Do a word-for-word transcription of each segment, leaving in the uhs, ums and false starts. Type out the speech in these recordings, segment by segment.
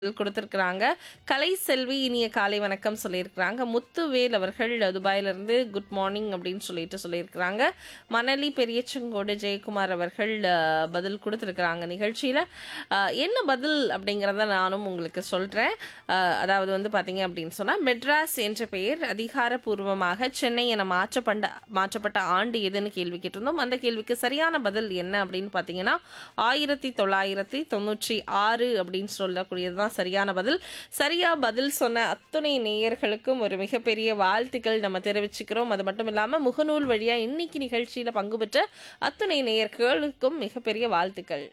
குடுத்திருக்கிறாங்க. கலைசெல்வி இனிய காலை வணக்கம் சொல்லியிருக்கிறாங்க. முத்துவேல் அவர்கள் துபாயிலிருந்து குட் மார்னிங் அப்படின்னு சொல்லிட்டு சொல்லியிருக்கிறாங்க. மணலி பெரியச்செங்கோடு ஜெயக்குமார் அவர்கள் அ, பதில் கொடுத்திருக்கிறாங்க நிகழ்ச்சியில. அ, என்ன பதில் அப்படிங்கிறத நானும் உங்களுக்கு சொல்றேன். அ, அதாவது வந்து பாத்தீங்க அப்படின்னு சொன்னா மெட்ராஸ் என்ற பெயர் அதிகாரப்பூர்வமாக சென்னை என மாற்றப்பட்ட மாற்றப்பட்ட ஆண்டு எதுன்னு கேள்வி கேட்டிருந்தோம். அந்த கேள்விக்கு சரியான பதில் என்ன அப்படின்னு பாத்தீங்கன்னா ஆயிரத்தி தொள்ளாயிரத்தி தொண்ணூற்றி ஆறு அப்படின்னு சொல்லக்கூடியதுதான் சரியான பதில். சரியா பதில் சொன்ன அத்துணை நேயர்களுக்கும் ஒரு மிகப்பெரிய வாழ்த்துக்கள் நம்ம தெரிவிச்சுக்கிறோம். அது மட்டும் இல்லாம முகநூல் வழியா இன்னைக்கு நிகழ்ச்சியில பங்கு பெற்ற அத்துணை நேயர்களுக்கும் மிகப்பெரிய வாழ்த்துக்கள்.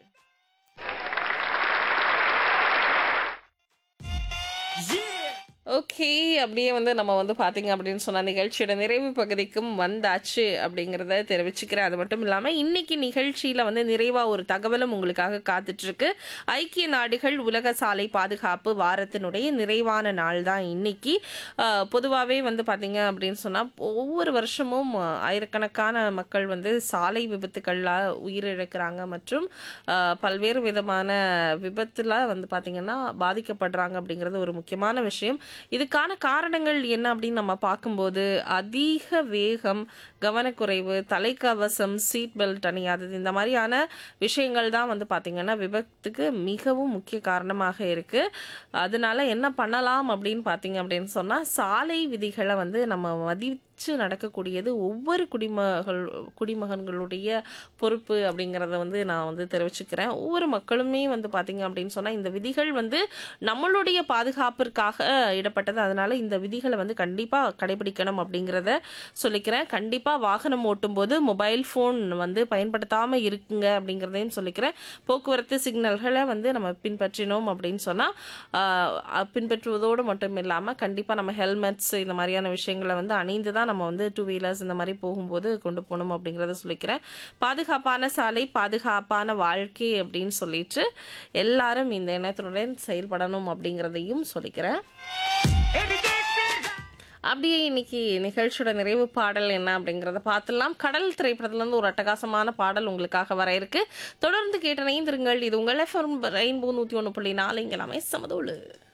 ஓகே, அப்படியே வந்து நம்ம வந்து பார்த்தீங்க அப்படின்னு சொன்ன நிகழ்ச்சியோட நிறைவு பகுதிக்கும் வந்தாச்சு அப்படிங்கிறத தெரிவிச்சுக்கிறேன். அது மட்டும் இல்லாமல் இன்னைக்கு நிகழ்ச்சியில் வந்து நிறைவாக ஒரு தகவலும் உங்களுக்காக காத்துட்ருக்கு. ஐக்கிய நாடுகள் உலக சாலை பாதுகாப்பு வாரத்தினுடைய நிறைவான நாள் தான் இன்னைக்கு. பொதுவாகவே வந்து பார்த்தீங்க அப்படின்னு சொன்னால் ஒவ்வொரு வருஷமும் ஆயிரக்கணக்கான மக்கள் வந்து சாலை விபத்துக்கள்லாம் உயிரிழக்கிறாங்க மற்றும் அஹ், பல்வேறு விதமான விபத்தில் வந்து பார்த்தீங்கன்னா பாதிக்கப்படுறாங்க அப்படிங்கிறது ஒரு முக்கியமான விஷயம். இதுக்கான காரணங்கள் என்ன அப்படின்னு நம்ம பார்க்கும்போது அதிக வேகம், கவனக்குறைவு, தலைக்கவசம், சீட் பெல்ட் அணியாதது இந்த மாதிரியான விஷயங்கள் தான் வந்து பார்த்தீங்கன்னா விபத்துக்கு மிகவும் முக்கிய காரணமாக இருக்கு. அதனால என்ன பண்ணலாம் அப்படின்னு பார்த்தீங்க அப்படின்னு சொன்னா சாலை விதிகளை வந்து நம்ம மதித்து நடக்கக்கூடியது ஒவ்வொரு குடிமகள் குடிமகன்களுடைய பொறுப்பு அப்படிங்கிறத வந்து நான் வந்து தெரிவிச்சுக்கிறேன். ஒவ்வொரு மக்களுமே வந்து பார்த்தீங்க அப்படின்னு சொன்னால் இந்த விதிகள் வந்து நம்மளுடைய பாதுகாப்பிற்காக இடப்பட்டது. அதனால இந்த விதிகளை வந்து கண்டிப்பாக கடைபிடிக்கணும் அப்படிங்கிறத சொல்லிக்கிறேன். கண்டிப்பாக வாகனம் ஓட்டும்போது மொபைல் ஃபோன் வந்து பயன்படுத்தாமல் இருக்குங்க அப்படிங்கிறதையும் சொல்லிக்கிறேன். போக்குவரத்து சிக்னல்களை வந்து நம்ம பின்பற்றினோம் அப்படின்னு சொன்னால் பின்பற்றுவதோடு மட்டும் இல்லாமல் கண்டிப்பாக நம்ம ஹெல்மெட்ஸ் இந்த மாதிரியான விஷயங்களை வந்து அணிந்து தான் நம்ம வந்து டூ வீலர்ஸ் இந்த மாதிரி போகும்போது கொண்டு போகணும் அப்படிங்கிறத சொல்லிக்கிறேன். பாதுகாப்பான சாலை பாதுகாப்பான வாழ்க்கை அப்படின்னு சொல்லிட்டு எல்லாரும் இந்த எண்ணத்துடன் செயல்படணும் அப்படிங்கிறதையும் சொல்லிக்கிறேன். அப்படியே இன்னைக்கு நிகழ்ச்சியோட நிறைவு பாடல் என்ன அப்படிங்கிறத பார்த்துலாம். கடல் திரைப்படத்துல இருந்து ஒரு அட்டகாசமான பாடல் உங்களுக்காக வர இருக்கு. தொடர்ந்து கேட்டு இணைந்திருங்கள். இது உங்கள் எஃப்எம் ரெயின்போ நூத்தி ஒன்று புள்ளி நாலு இங்க எல்லாமே சமதோடு.